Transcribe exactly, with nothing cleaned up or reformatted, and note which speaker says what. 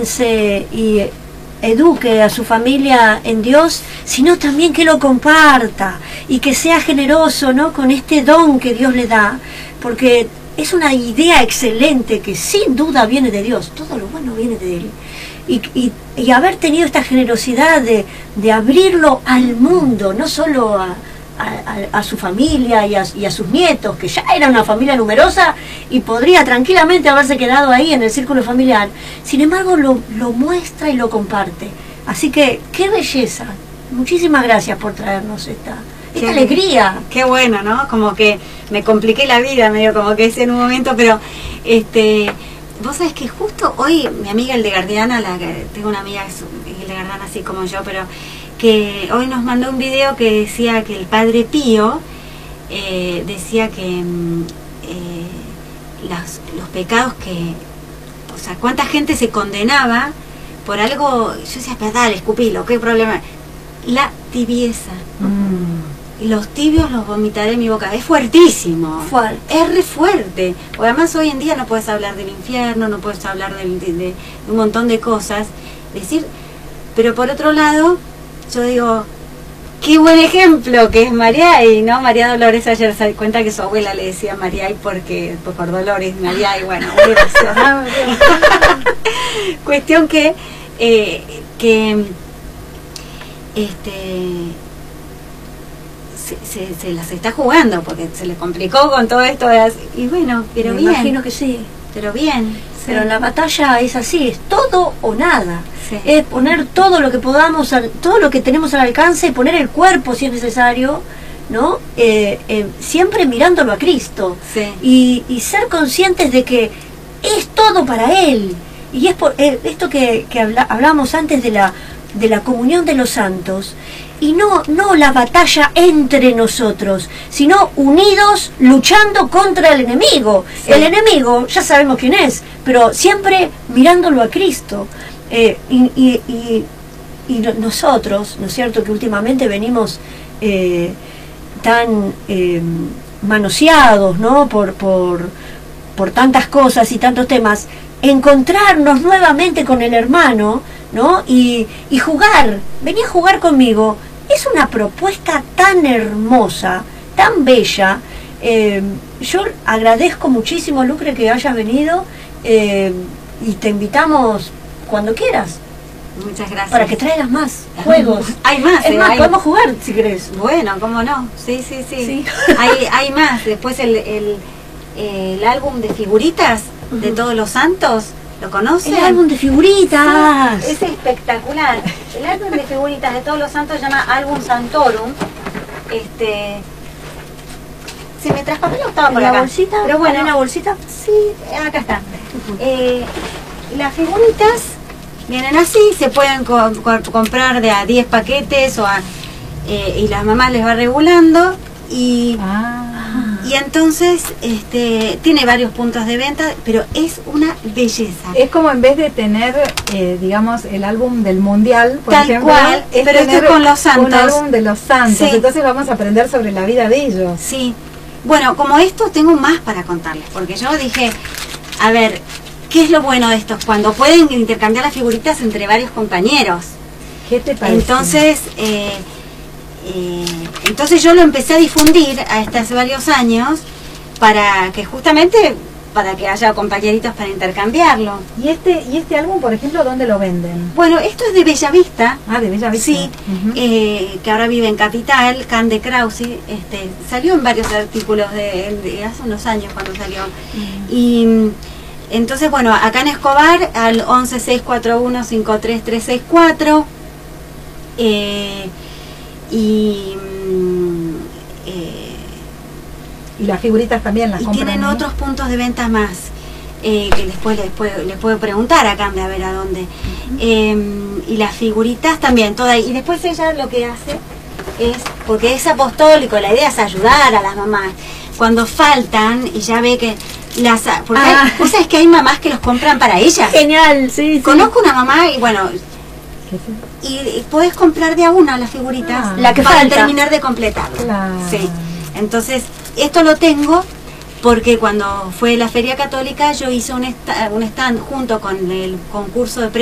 Speaker 1: piense y eduque a su familia en Dios, sino también que lo comparta y que sea generoso, ¿no?, con este don que Dios le da, porque es una idea excelente que sin duda viene de Dios, todo lo bueno viene de Él. Y, y, y haber tenido esta generosidad de, de abrirlo al mundo, no solo a, a, a su familia y a, y a sus nietos, que ya era una familia numerosa y podría tranquilamente haberse quedado ahí en el círculo familiar, sin embargo lo, lo muestra y lo comparte. Así que qué belleza, muchísimas gracias por traernos esta, esta qué alegría.
Speaker 2: Qué bueno, ¿no? Como que me compliqué la vida medio como que es en un momento, pero este vos sabés que justo hoy mi amiga Hildegardiana, la que tengo una amiga Hildegardiana así como yo, pero que hoy nos mandó un video que decía que el Padre Pío eh, decía que eh, los, los pecados que, o sea, cuánta gente se condenaba por algo. Yo decía, pero dale, escupilo, ¿qué problema? La tibieza. Mm. Los tibios los vomitaré en mi boca. Es fuertísimo.
Speaker 1: Fuerte.
Speaker 2: Es re fuerte. Porque además hoy en día no puedes hablar del infierno, no puedes hablar de, de, de un montón de cosas. Decir, pero por otro lado, yo digo, qué buen ejemplo que es Mariay, ¿no? María Dolores ayer se da cuenta que su abuela le decía Mariay porque, pues por Dolores, Mariay, bueno, muy gracioso. Cuestión que, eh, que, este... Se, se, se las está jugando porque se le complicó con todo esto de las, y bueno, pero
Speaker 1: me
Speaker 2: bien,
Speaker 1: imagino que sí,
Speaker 2: pero bien,
Speaker 1: pero
Speaker 2: sí.
Speaker 1: La batalla es así, es todo o nada,
Speaker 2: sí.
Speaker 1: Es poner todo lo que podamos, todo lo que tenemos al alcance, poner el cuerpo si es necesario, ¿no? Eh, eh, siempre mirándolo a Cristo,
Speaker 2: sí.
Speaker 1: y, y ser conscientes de que es todo para Él, y es por eh, esto que, que habla, hablamos antes de la de la comunión de los santos, y no, no la batalla entre nosotros, sino unidos luchando contra el enemigo. Sí. El enemigo ya sabemos quién es, pero siempre mirándolo a Cristo. Eh, y, y, y, y nosotros, ¿no es cierto?, que últimamente venimos eh, tan eh, manoseados, ¿no?, por, por, por tantas cosas y tantos temas, encontrarnos nuevamente con el hermano, ¿no? Y, y jugar, vení a jugar conmigo. Es una propuesta tan hermosa, tan bella. Eh, yo agradezco muchísimo, Lucre, que hayas venido, eh, y te invitamos cuando quieras.
Speaker 2: Muchas gracias.
Speaker 1: Para que traigas más juegos.
Speaker 2: Hay más.
Speaker 1: Es
Speaker 2: eh,
Speaker 1: más,
Speaker 2: hay...
Speaker 1: podemos jugar si querés.
Speaker 2: Bueno, cómo no. Sí, sí, sí.
Speaker 1: sí.
Speaker 2: hay, hay más. Después el, el, el álbum de figuritas uh-huh. de Todos los Santos. ¿Lo conocen?
Speaker 1: El álbum de figuritas.
Speaker 2: Sí, es espectacular. El álbum de figuritas de Todos los Santos se llama Álbum Santorum. Este, se me traspapeló, estaba por
Speaker 1: la
Speaker 2: acá.
Speaker 1: bolsita.
Speaker 2: Pero bueno,
Speaker 1: ¿una bolsita?
Speaker 2: Sí, acá está. Uh-huh. eh, las figuritas vienen así, se pueden co co comprar de a diez paquetes o a, eh, y las mamás les va regulando y ah. Y entonces este tiene varios puntos de venta, pero es una belleza.
Speaker 3: Es como en vez de tener, eh, digamos, el álbum del mundial, por
Speaker 2: Tal
Speaker 3: ejemplo,
Speaker 2: cual,
Speaker 3: es
Speaker 2: pero esto es con los santos.
Speaker 3: Un álbum de los santos,
Speaker 2: sí.
Speaker 3: Entonces vamos a aprender sobre la vida de ellos.
Speaker 2: Sí. Bueno, como esto tengo más para contarles, porque yo dije, a ver, ¿qué es lo bueno de esto? Cuando pueden intercambiar las figuritas entre varios compañeros.
Speaker 3: ¿Qué te parece?
Speaker 2: Entonces, eh, Eh, entonces yo lo empecé a difundir a este hace varios años para que justamente para que haya compañeritos para intercambiarlo.
Speaker 3: ¿Y este y este álbum, por ejemplo, dónde lo venden?
Speaker 2: Bueno, esto es de Bellavista.
Speaker 3: Ah, de Bellavista.
Speaker 2: Sí, uh-huh. eh, que ahora vive en Capital, Can de Krause. Este, salió en varios artículos de, de hace unos años cuando salió. Uh-huh. Y entonces, bueno, acá en Escobar al once seis cuatro uno cinco tres tres seis cuatro. Eh, Y, eh,
Speaker 3: y las figuritas también las
Speaker 2: y
Speaker 3: compran.
Speaker 2: Tienen
Speaker 3: ¿no?
Speaker 2: otros puntos de ventas más eh, que después les puedo, les puedo preguntar a cambio a ver a dónde. Uh-huh. eh, y las figuritas también, toda. Y después ella lo que hace es, porque es apostólico, la idea es ayudar a las mamás. Cuando faltan y ya ve que las... Porque ah. hay, ¿vos sabés que hay mamás que los compran para ellas?
Speaker 1: Genial, sí, sí.
Speaker 2: Conozco una mamá y bueno... Y, y puedes comprar de a una las figuritas
Speaker 1: ah, la que
Speaker 2: para
Speaker 1: falta.
Speaker 2: terminar de completarlo.
Speaker 3: Claro.
Speaker 2: Sí. Entonces, esto lo tengo porque cuando fue la Feria Católica yo hice un, esta, un stand junto con el concurso de